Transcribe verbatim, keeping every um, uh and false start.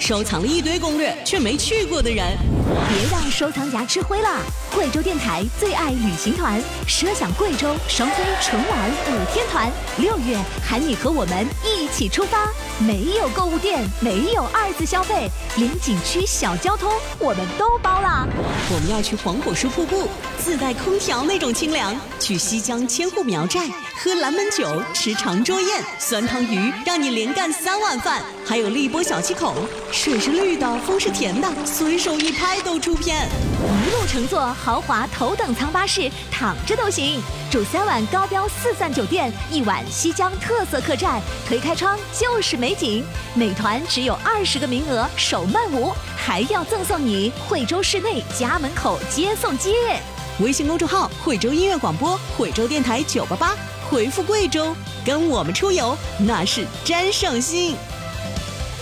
收藏了一堆攻略却没去过的人。 别让收藏夹吃灰了！贵州电台最爱旅行团，奢享贵州双飞纯玩五天团，六月喊你和我们一起出发。没有购物店，没有二次消费，连景区小交通我们都包了。 我们要去黄果树瀑布，自带空调那种清凉；去西江千户苗寨，喝蓝门酒，吃长桌宴，酸汤鱼让你连干三碗饭。还有荔波小七孔，水是绿的，风是甜的，随手一拍都出片。 一路乘坐豪华头等舱巴士，躺着都行。住三晚高标四赞酒店，一晚西江特色客栈，推开窗就是美景。每团只有二十个名额，首慢舞，还要赠送你惠州市内家门口接送接。 微信公众号惠州音乐广播，惠州电台九八八，回复贵州，跟我们出游那是真省心。